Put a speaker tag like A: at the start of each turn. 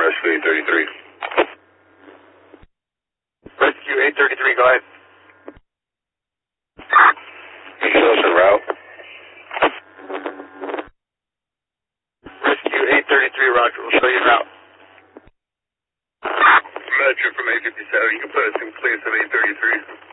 A: Rescue 833.
B: Rescue 833, go ahead.
A: Can you show us en route?
B: Rescue 833, Roger. We'll show you en route.
A: Metro from 857. You can put us in place of 833.